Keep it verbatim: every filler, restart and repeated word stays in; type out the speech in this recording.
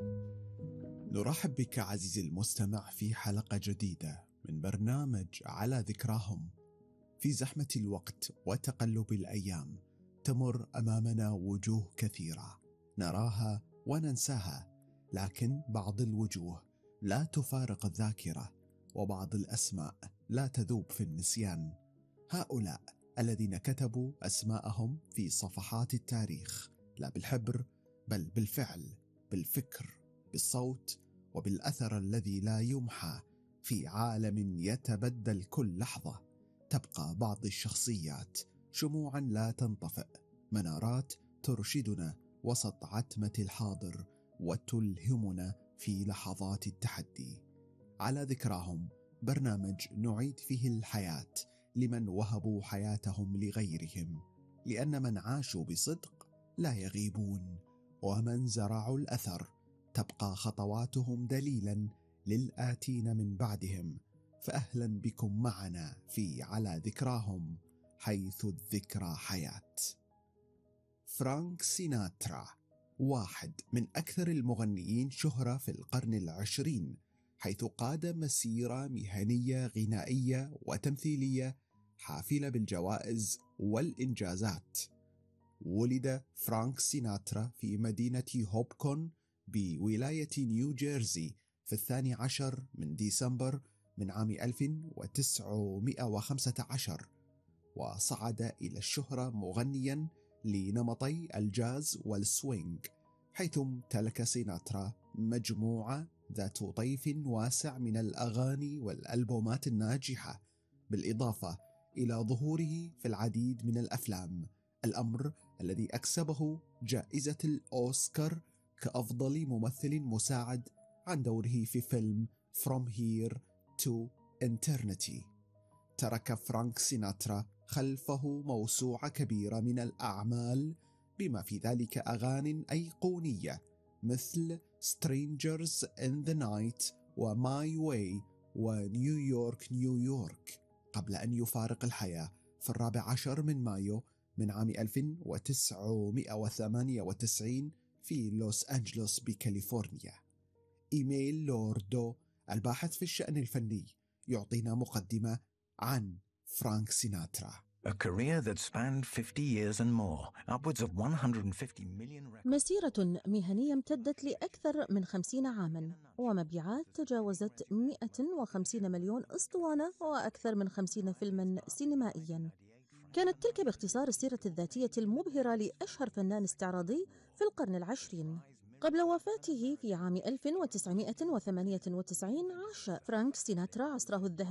نرحب بك عزيزي المستمع في حلقة جديدة من برنامج على ذكراهم. في زحمة الوقت وتقلب الأيام تمر أمامنا وجوه كثيرة نراها وننساها، لكن بعض الوجوه لا تفارق الذاكرة، وبعض الأسماء لا تذوب في النسيان. هؤلاء الذين كتبوا أسماءهم في صفحات التاريخ، لا بالحبر بل بالفعل، بالفكر، بالصوت، وبالأثر الذي لا يمحى. في عالم يتبدل كل لحظة تبقى بعض الشخصيات شموعا لا تنطفئ، منارات ترشدنا وسط عتمة الحاضر وتلهمنا في لحظات التحدي. على ذكراهم، برنامج نعيد فيه الحياة لمن وهبوا حياتهم لغيرهم، لأن من عاشوا بصدق لا يغيبون، ومن زرعوا الأثر تبقى خطواتهم دليلا للآتين من بعدهم. فأهلا بكم معنا في على ذكراهم، حيث الذكرى حياة. فرانك سيناترا واحد من أكثر المغنيين شهرة في القرن العشرين، حيث قاد مسيرة مهنية غنائية وتمثيلية حافلة بالجوائز والإنجازات. ولد فرانك سيناترا في مدينة هوبكون بولاية نيو جيرسي في الثاني عشر من ديسمبر من عام ألف وتسعمائة وخمسة عشر، وصعد إلى الشهرة مغنيا لنمطي الجاز والسوينغ، حيث امتلك سيناترا مجموعة ذات طيف واسع من الأغاني والألبومات الناجحة، بالإضافة إلى ظهوره في العديد من الأفلام، الأمر الذي أكسبه جائزة الأوسكار كأفضل ممثل مساعد عن دوره في فيلم From Here to Eternity. ترك فرانك سيناترا خلفه موسوعة كبيرة من الأعمال، بما في ذلك أغاني أيقونية مثل Strangers in the Night و My Way ونيويورك نيويورك، قبل أن يفارق الحياة في الرابع عشر من مايو من عام ألف وتسعمائة وثمانية وتسعين في لوس أنجلوس بكاليفورنيا. إيميل لوردو الباحث في الشأن الفني يعطينا مقدمة عن فرانك سيناترا. A career that spanned fifty years and more, upwards of one hundred fifty million records. مسيرة مهنية امتدت لأكثر من خمسين عاما، ومبيعات تجاوزت مئة وخمسين مليون أسطوانة، وأكثر من خمسين فيلما سينمائيا. كانت تلك باختصار السيرة الذاتية المبهرة لأشهر فنان استعراضي في القرن العشرين. قبل وفاته في عام ألف وتسعمائة وثمانية وتسعين عاش فرانك سيناترا عصره الذهبي